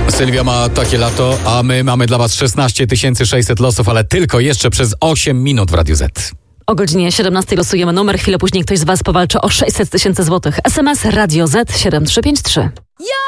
Sylwia ma takie lato, a my mamy dla was 16 600 losów, ale tylko jeszcze przez 8 minut w Radiu Z. O godzinie 17 losujemy numer, chwilę później ktoś z was powalczy o 600 000 złotych. SMS Radio Z 7353.